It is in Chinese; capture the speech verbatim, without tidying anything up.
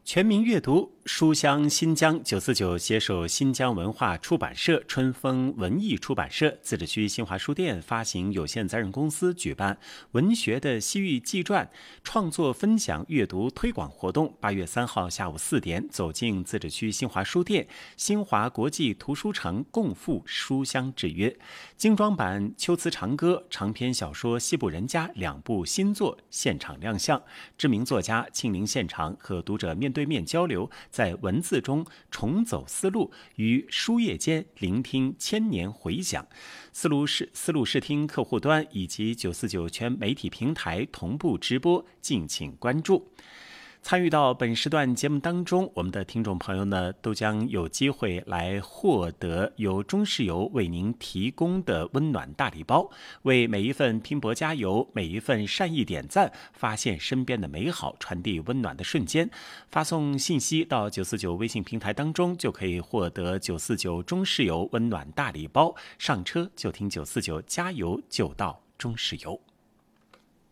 全民阅读，书香新疆九四九携手新疆文化出版社、春风文艺出版社、自治区新华书店发行有限责任公司举办文学的西域纪传创作分享阅读推广活动。八月三号下午四点，走进自治区新华书店、新华国际图书城，共赴书香之约。精装版《秋词长歌》、长篇小说《西部人家》两部新作现场亮相，知名作家亲临现场和读者面对面交流，在文字中重走思路，于书页间聆听千年回响。思路视思路视听客户端以及九四九全媒体平台同步直播，敬请关注。参与到本时段节目当中，我们的听众朋友呢，都将有机会来获得由中石油为您提供的温暖大礼包。为每一份拼搏加油，每一份善意点赞，发现身边的美好，传递温暖的瞬间，发送信息到九四九微信平台当中，就可以获得九四九中石油温暖大礼包。上车就听九四九，加油就到中石油。